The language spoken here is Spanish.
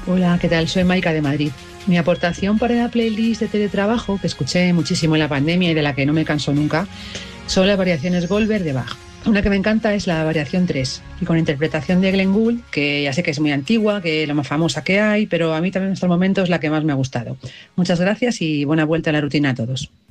Hola, ¿qué tal? Soy Maika de Madrid. Mi aportación para la playlist de teletrabajo, que escuché muchísimo en la pandemia y de la que no me canso nunca, son las variaciones Goldberg de Bach. Una que me encanta es la variación 3, y con interpretación de Glenn Gould, que ya sé que es muy antigua, que es la más famosa que hay, pero a mí también hasta el momento es la que más me ha gustado. Muchas gracias y buena vuelta a la rutina a todos.